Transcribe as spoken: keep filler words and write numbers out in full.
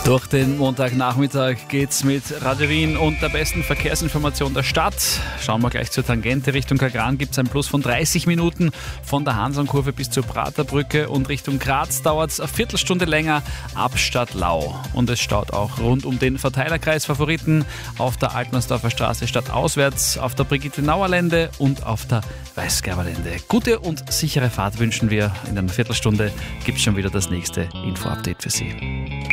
Durch den Montagnachmittag geht's mit Radio Wien und der besten Verkehrsinformation der Stadt. Schauen wir gleich zur Tangente. Richtung Kagran gibt's ein Plus von dreißig Minuten von der Hansonkurve bis zur Praterbrücke und Richtung Graz dauert's eine Viertelstunde länger ab Stadtlau. Und es staut auch rund um den Verteilerkreis Favoriten auf der Altmannsdorfer Straße stadtauswärts, auf der Brigitte-Nauer-Lände und auf der Weißgerber-Lände. Gute und sichere Fahrt wünschen wir. In einer Viertelstunde gibt's schon wieder das nächste Info-Update für Sie.